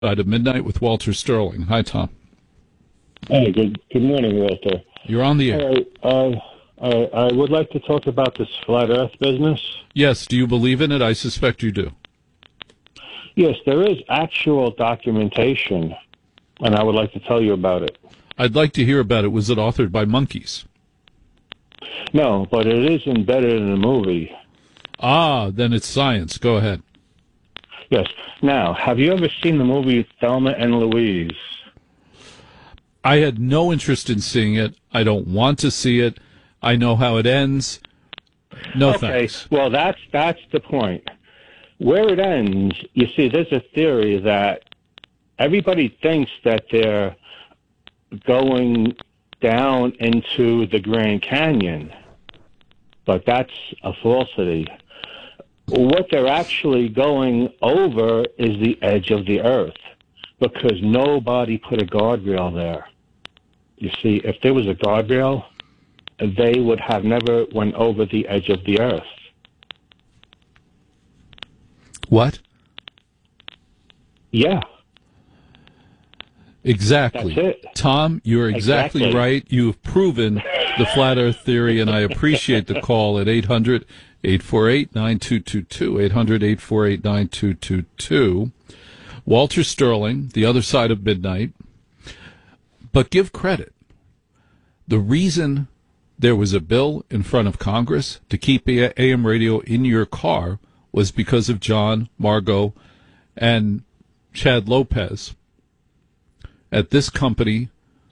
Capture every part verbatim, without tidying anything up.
Side of Midnight with Walter Sterling. Hi, Tom. Hey, good good morning, Walter. You're on the air. All right, uh, I, I would like to talk about this flat Earth business. Yes, do you believe in it? I suspect you do. Yes, there is actual documentation, and I would like to tell you about it. I'd like to hear about it. Was it authored by monkeys? No, but it is embedded in a movie. Ah, then it's science. Go ahead. Yes. Now, have you ever seen the movie Thelma and Louise? I had no interest in seeing it. I don't want to see it. I know how it ends. No okay. thanks. Well, that's that's the point. Where it ends, you see, there's a theory that everybody thinks that they're going down into the Grand Canyon, but that's a falsity. What they're actually going over is the edge of the earth, because nobody put a guardrail there. You see, if there was a guardrail, they would have never went over the edge of the earth. What? Yeah. Exactly. That's it. Tom, you're exactly, exactly right. You have proven the flat earth theory, and I appreciate the call at eight hundred, eight four eight, nine two two two, eight hundred, eight four eight, nine two two two. Walter Sterling, The Other Side of Midnight. But give credit. The reason there was a bill in front of Congress to keep A M radio in your car was because of John, Margot, and Chad Lopez at this company,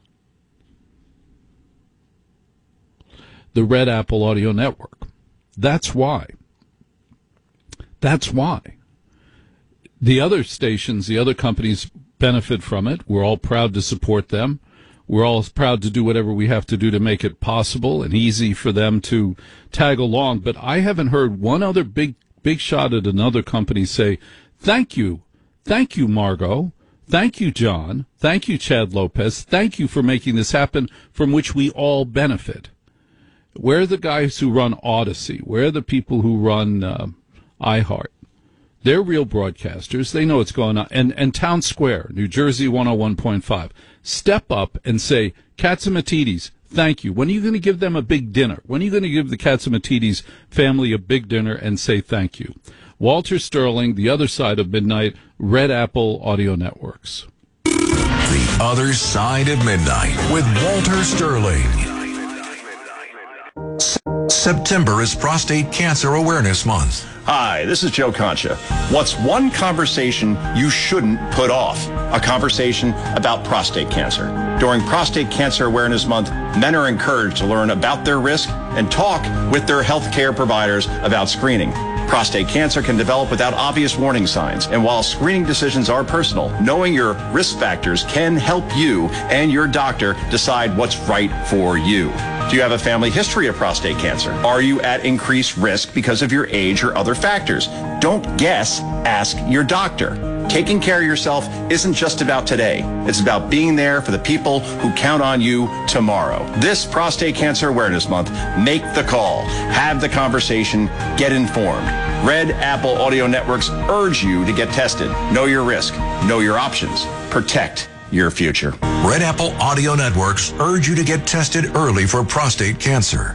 the Red Apple Audio Network. That's why. That's why. The other stations, the other companies benefit from it. We're all proud to support them. We're all proud to do whatever we have to do to make it possible and easy for them to tag along. But I haven't heard one other big, big shot at another company say, thank you. Thank you, Margot. Thank you, John. Thank you, Chad Lopez. Thank you for making this happen, from which we all benefit. Where are the guys who run Odyssey? Where are the people who run uh, iHeart? They're real broadcasters. They know what's going on. And, and Town Square, New Jersey one oh one point five. Step up and say, Katsimatidis, thank you. When are you going to give them a big dinner? When are you going to give the Katsimatidis family a big dinner and say thank you? Walter Sterling, The Other Side of Midnight, Red Apple Audio Networks. The Other Side of Midnight with Walter Sterling. September is Prostate Cancer Awareness Month. Hi, this is Joe Concha. What's one conversation you shouldn't put off? A conversation about prostate cancer. During Prostate Cancer Awareness Month, men are encouraged to learn about their risk and talk with their healthcare providers about screening. Prostate cancer can develop without obvious warning signs, and while screening decisions are personal, knowing your risk factors can help you and your doctor decide what's right for you. Do you have a family history of prostate cancer? Are you at increased risk because of your age or other factors? Don't guess, ask your doctor. Taking care of yourself isn't just about today. It's about being there for the people who count on you tomorrow. This Prostate Cancer Awareness Month, make the call, have the conversation, get informed. Red Apple Audio Networks urge you to get tested. Know your risk, know your options, protect your future. Red Apple Audio Networks urge you to get tested early for prostate cancer.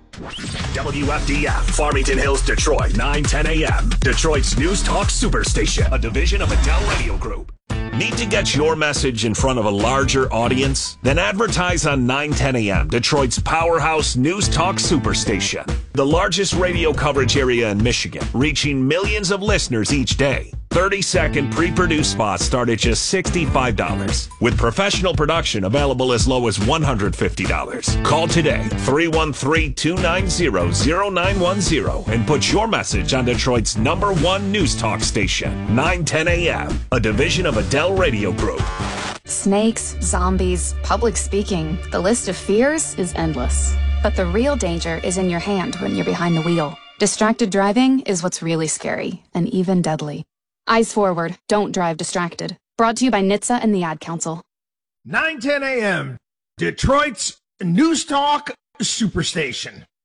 W F D F, Farmington Hills, Detroit, nine ten a.m. Detroit's News Talk Superstation, a division of Adele Radio Group. Need to get your message in front of a larger audience? Then advertise on nine ten a.m., Detroit's powerhouse News Talk Superstation. The largest radio coverage area in Michigan, reaching millions of listeners each day. thirty-second pre-produced spots start at just sixty-five dollars. With professional production available as low as one hundred fifty dollars. Call today, three one three, two nine zero, zero nine one zero, and put your message on Detroit's number one news talk station, nine ten a.m., a division of Adele Radio Group. Snakes, zombies, public speaking, the list of fears is endless. But the real danger is in your hand when you're behind the wheel. Distracted driving is what's really scary, and even deadly. Eyes forward, don't drive distracted. Brought to you by N H T S A and the Ad Council. nine ten a.m., Detroit's News Talk Superstation.